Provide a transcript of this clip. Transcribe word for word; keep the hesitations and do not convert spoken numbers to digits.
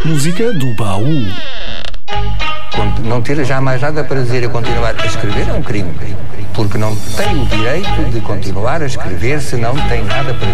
Música do baú. Não ter já mais nada para dizer e continuar a escrever é um crime, porque não tem o direito de continuar a escrever se não tem nada para